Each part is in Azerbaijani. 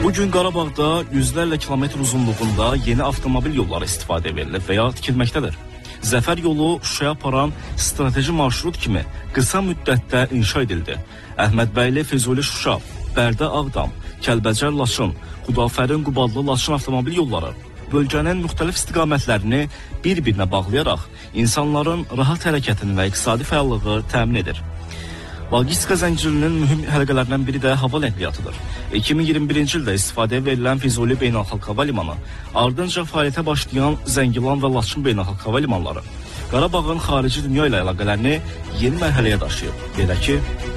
Bugün Qarabağda yüzlərlə kilometr uzunluğunda yeni avtomobil yolları istifadə verilir və ya tikilməkdədir. Zəfər yolu Şuşaya aparan strateji marşrut kimi qısa müddətdə inşa edildi. Əhmədbəyli, Füzuli, Şuşa, Bərdə, Ağdam, Kəlbəcər, Laçın, Xudafərin, Qubadlı, Laçın avtomobil yolları bölgənin müxtəlif istiqamətlərini bir-birinə bağlayaraq insanların rahat hərəkətini və iqtisadi fəallığı təmin edir. Logistika zəncirinin mühüm həlqələrindən biri də hava nəqliyyatıdır. 2021-ci ildə istifadəyə verilən Füzuli Beynəlxalq Hava Limanı, ardınca fəaliyyətə başlayan Zəngilan və Laçın Beynəlxalq Hava Limanları Qarabağın xarici dünya ilə əlaqələrini yeni mərhələyə daşıyıb. Belə ki,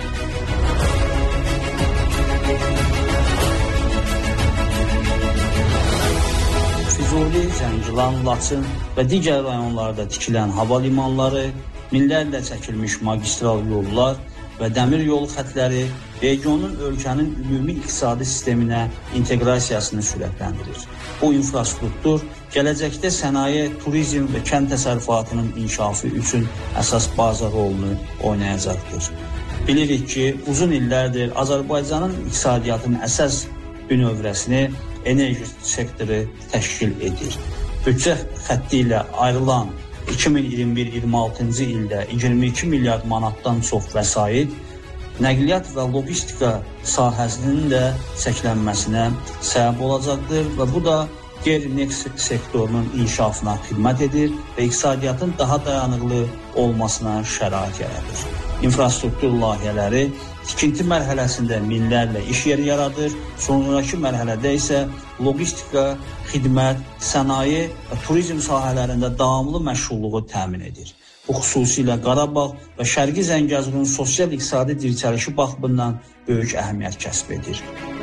Füzuli, Zəngilan, Laçın və digər rayonlarda tikilən hava limanları, minlərlə çəkilmiş magistral yollar və dəmir yolu xətləri regionun ölkənin ümumi iqtisadi sisteminə inteqrasiyasını sürətləndirir. Bu infrastruktur gələcəkdə sənaye, turizm və kənd təsərrüfatının inkişafı üçün əsas baza rolunu oynayacaqdır. Bilirik ki, uzun illərdir Azərbaycanın iqtisadiyyatının əsas bünövrəsini enerji sektoru təşkil edir. Büdcə xətti ilə ayrılan 2021-26-cı ildə 22 milyard manatdan çox vəsait nəqliyyat və logistika sahəsinin də çəklənməsinə səbəb olacaqdır və bu da qeyri-neft sektorunun inkişafına xidmət edir və iqtisadiyyatın daha dayanıqlı olmasına şərait yaradır. İnfrastruktur layihələri tikinti mərhələsində minlərlə iş yeri yaradır, sonraki mərhələdə isə logistika, xidmət, sənaye və turizm sahələrində davamlı məşğulluğu təmin edir. Bu xüsusilə Qarabağ və Şərqi Zəngəzurun sosial-iqtisadi dirçəlişi baxımından böyük əhəmiyyət kəsb edir.